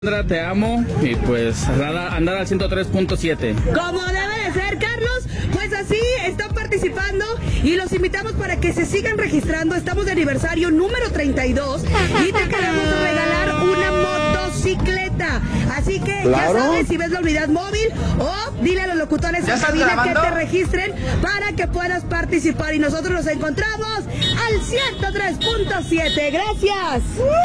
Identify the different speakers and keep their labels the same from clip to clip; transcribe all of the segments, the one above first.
Speaker 1: Sandra, te amo y pues andar al 103.7.
Speaker 2: Como debe de ser, Carlos, pues así están participando y los invitamos para que se sigan registrando. Estamos de aniversario número 32 y te queremos regalar una motocicleta. Así que ya sabes, si ves la unidad móvil o dile a los locutores en cabina que te registren para que puedas participar y nosotros nos encontramos al 103.7. Gracias.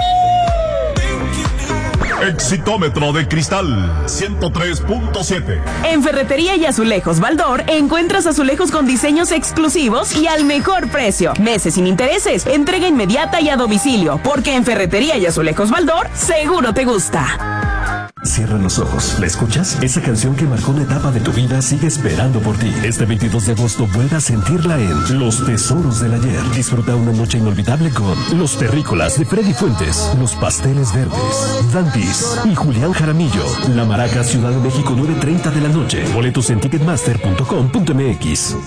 Speaker 3: Exitómetro de cristal 103.7.
Speaker 4: En Ferretería y Azulejos Baldor encuentras azulejos con diseños exclusivos y al mejor precio. Meses sin intereses, entrega inmediata y a domicilio, porque en Ferretería y Azulejos Baldor seguro te gusta.
Speaker 5: Cierra los ojos. ¿La escuchas? Esa canción que marcó una etapa de tu vida sigue esperando por ti. Este 22 de agosto vuelve a sentirla en Los Tesoros del Ayer. Disfruta una noche inolvidable con Los Terrícolas de Freddy Fuentes, Los Pasteles Verdes, Dantis y Julián Jaramillo. La Maraca, Ciudad de México, 9:30 de la noche. Boletos en ticketmaster.com.mx.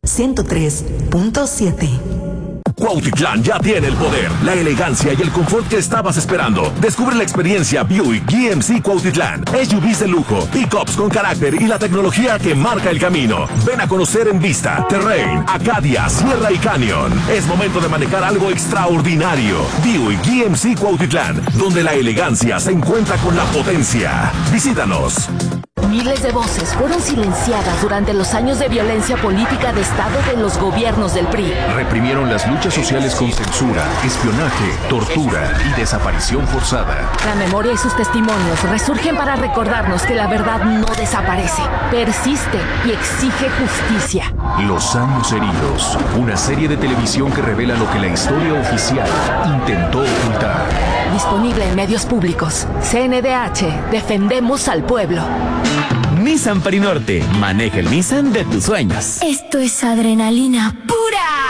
Speaker 6: 103.7.
Speaker 7: Cuautitlán ya tiene el poder, la elegancia y el confort que estabas esperando. Descubre la experiencia Buick GMC Cuautitlán. SUVs de lujo, pickups con carácter y la tecnología que marca el camino. Ven a conocer en Vista, Terrain, Acadia, Sierra y Canyon. Es momento de manejar algo extraordinario. Buick GMC Cuautitlán, donde la elegancia se encuentra con la potencia. Visítanos.
Speaker 8: Miles de voces fueron silenciadas durante los años de violencia política de Estado de los gobiernos del PRI.
Speaker 9: Reprimieron las luchas sociales con censura, espionaje, tortura y desaparición forzada.
Speaker 8: La memoria y sus testimonios resurgen para recordarnos que la verdad no desaparece, persiste y exige justicia.
Speaker 9: Los años heridos, una serie de televisión que revela lo que la historia oficial intentó ocultar.
Speaker 8: Disponible en medios públicos. CNDH, defendemos al pueblo.
Speaker 10: Nissan Parinorte, maneja el Nissan de tus sueños.
Speaker 11: Esto es adrenalina pura.